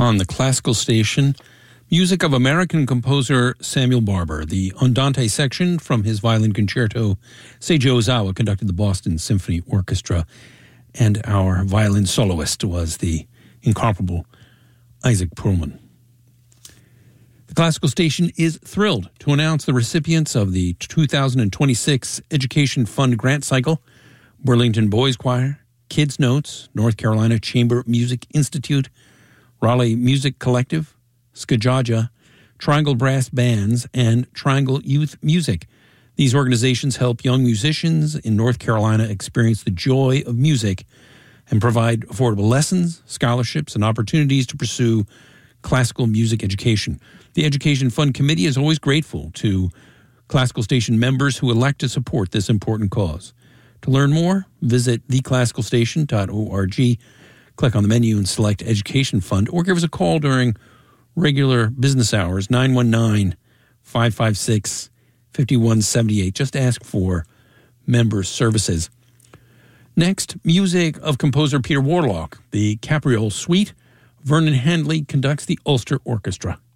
On the classical station, music of American composer Samuel Barber. The Andante section from his violin concerto, Seiji Ozawa conducted the Boston Symphony Orchestra, and our violin soloist was the incomparable Isaac Perlman. The classical station is thrilled to announce the recipients of the 2026 Education Fund Grant Cycle: Burlington Boys Choir, Kids Notes, North Carolina Chamber Music Institute, Raleigh Music Collective, Skajaja, Triangle Brass Bands, and Triangle Youth Music. These organizations help young musicians in North Carolina experience the joy of music and provide affordable lessons, scholarships, and opportunities to pursue classical music education. The Education Fund Committee is always grateful to classical station members who elect to support this important cause. To learn more, visit theclassicalstation.org, click on the menu and select Education Fund, or give us a call during regular business hours, 919-556-5178. Just ask for member services. Next, music of composer Peter Warlock, the Capriole Suite. Vernon Handley conducts the Ulster Orchestra.